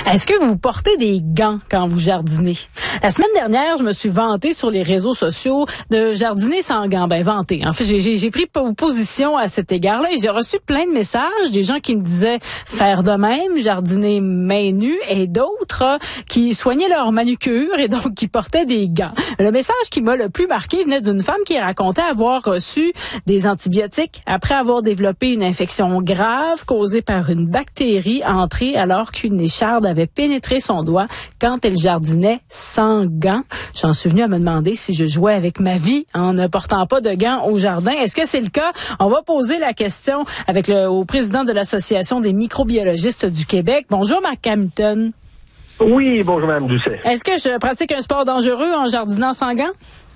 Est-ce que vous portez des gants quand vous jardinez? La semaine dernière, je me suis vantée sur les réseaux sociaux de jardiner sans gants. Ben, vantée. En fait, j'ai pris position à cet égard-là et j'ai reçu plein de messages, des gens qui me disaient faire de même, jardiner mains nues, et d'autres qui soignaient leur manucure et donc qui portaient des gants. Le message qui m'a le plus marqué venait d'une femme qui racontait avoir reçu des antibiotiques après avoir développé une infection grave causée par une bactérie entrée alors qu'une écharde avait pénétré son doigt quand elle jardinait sans gants. J'en suis venue à me demander si je jouais avec ma vie en ne portant pas de gants au jardin. Est-ce que c'est le cas? On va poser la question au président de l'Association des microbiologistes du Québec. Bonjour, Marc Hamilton. Oui, bonjour, Mme Doucet. Est-ce que je pratique un sport dangereux en jardinant sans gants?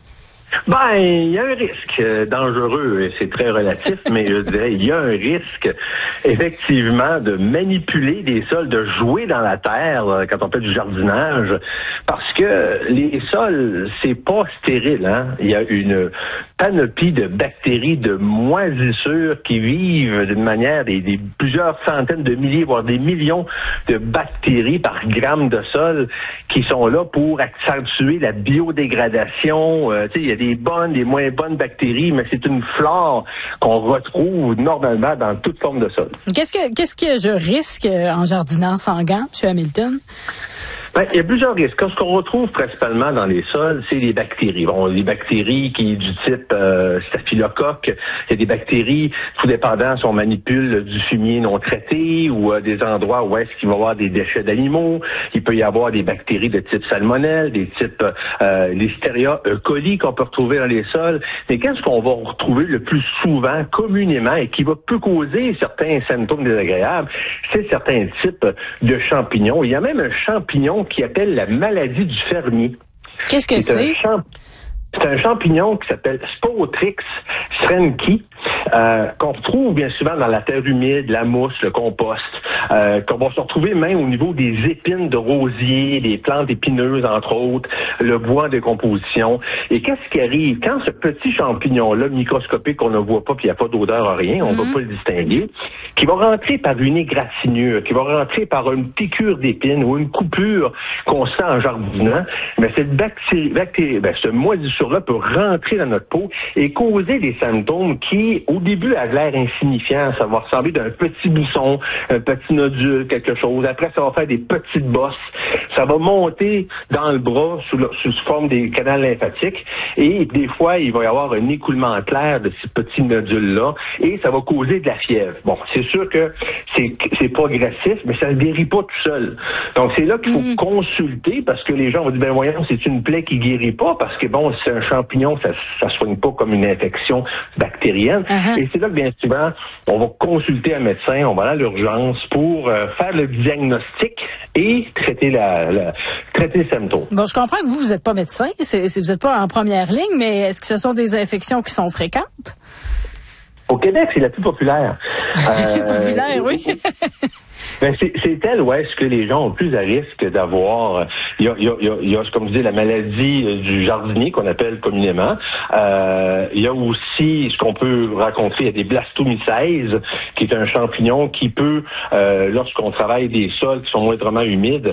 Ben, il y a un risque dangereux, et c'est très relatif, mais je dirais, il y a un risque, effectivement, de manipuler des sols, de jouer dans la terre quand on fait du jardinage, parce que les sols, c'est pas stérile, hein. Il y a une panoplie de bactéries, de moisissures qui vivent d'une manière des plusieurs centaines de milliers, voire des millions de bactéries par gramme de sol qui sont là pour accentuer la biodégradation. Tu sais, il y a des bonnes, des moins bonnes bactéries, mais c'est une flore qu'on retrouve normalement dans toute forme de sol. Qu'est-ce que je risque en jardinant sans gants, M. Hamilton? Ben, il y a plusieurs risques. Ce qu'on retrouve principalement dans les sols, c'est les bactéries. Bon, les bactéries qui du type staphylocoque, il y a des bactéries, tout dépendant si on manipule du fumier non traité ou des endroits où est-ce qu'il va y avoir des déchets d'animaux. Il peut y avoir des bactéries de type salmonelle, des types Listeria E. coli qu'on peut retrouver dans les sols. Mais qu'est-ce qu'on va retrouver le plus souvent, communément, et qui va peu causer certains symptômes désagréables, c'est certains types de champignons. Il y a même un champignon qui appelle la maladie du fermier. Qu'est-ce que c'est? C'est un champignon qui s'appelle Spotrix strenki, qu'on retrouve bien souvent dans la terre humide, la mousse, le compost, qu'on va se retrouver même au niveau des épines de rosier, des plantes épineuses, entre autres, le bois en décomposition. Et qu'est-ce qui arrive? Quand ce petit champignon-là, microscopique, qu'on ne voit pas, puis il n'y a pas d'odeur, rien, on ne va pas le distinguer, qui va rentrer par une égratignure, qui va rentrer par une piqûre d'épine ou une coupure qu'on sent en jardinant, mais cette ce moisissure-là peut rentrer dans notre peau et causer des symptômes qui, au début, avaient l'air insignifiants. Ça va ressembler d'un petit bousson, un petit nodule, quelque chose. Après, ça va faire des petites bosses. Ça va monter dans le bras sous forme des canaux lymphatiques. Et des fois, il va y avoir un écoulement clair de ces petits nodules-là et ça va causer de la fièvre. Bon, c'est sûr que c'est progressif, mais ça ne guérit pas tout seul. Donc, c'est là qu'il faut consulter parce que les gens vont dire, ben voyons, c'est une plaie qui guérit pas parce que bon, c'est un champignon, ça soigne pas comme une infection bactérienne. Et c'est là que bien souvent, on va consulter un médecin, on va aller à l'urgence pour faire le diagnostic et traiter traiter les symptômes. Bon, je comprends que vous n'êtes pas médecin, vous n'êtes pas en première ligne, mais est-ce que ce sont des infections qui sont fréquentes? Au Québec, c'est la plus populaire. Populaire, oui. Ben c'est elle où est-ce que les gens ont plus à risque d'avoir. Il y a, comme je dis, la maladie du jardinier qu'on appelle communément. Il y a aussi ce qu'on peut rencontrer, il y a des blastomycèses, qui est un champignon qui peut, lorsqu'on travaille des sols qui sont moindrement humides,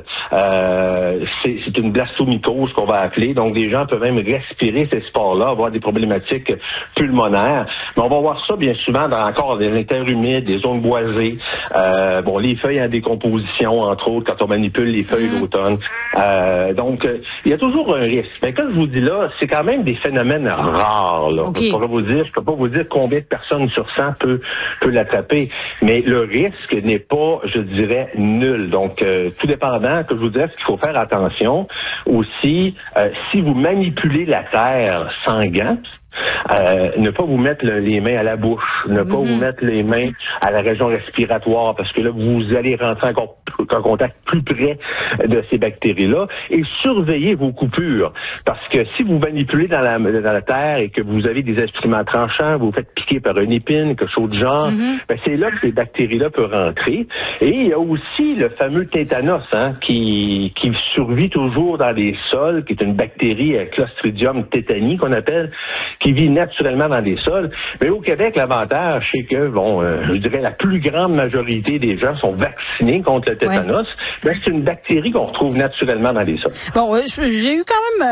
c'est une blastomycose qu'on va appeler. Donc des gens peuvent même respirer ces spores-là, avoir des problématiques pulmonaires. Mais on va voir ça bien souvent dans encore des terres humides, des zones boisées. Bon, les feuilles en décomposition, entre autres, quand on manipule les feuilles d'automne. Donc, il y a toujours un risque. Mais comme je vous dis là, c'est quand même des phénomènes rares. Là. Okay. Je peux pas vous dire combien de personnes sur 100 peut l'attraper. Mais le risque n'est pas, je dirais, nul. Donc, tout dépendant, que je vous dirais, ce qu'il faut faire attention aussi, si vous manipulez la terre sans gants, ne pas vous mettre les mains à la bouche, ne pas vous mettre les mains à la région respiratoire, parce que là, vous allez rentrer en contact plus près de ces bactéries-là, et surveillez vos coupures, parce que si vous manipulez dans la terre et que vous avez des instruments tranchants, vous vous faites piquer par une épine, quelque chose de genre, ben c'est là que ces bactéries-là peuvent rentrer. Et il y a aussi le fameux tétanos, qui survit toujours dans les sols, qui est une bactérie Clostridium tetani qu'on appelle, qui vit naturellement dans les sols. Mais au Québec, l'avantage, c'est que, je dirais la plus grande majorité des gens sont vaccinés contre le tétanos. Ouais. Ben, c'est une bactérie qu'on retrouve naturellement dans les sols. Bon, j'ai eu quand même